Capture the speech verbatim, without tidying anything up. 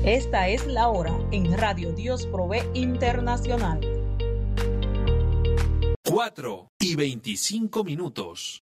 Esta es la hora en Radio Dios Provee Internacional. cuatro y veinticinco minutos.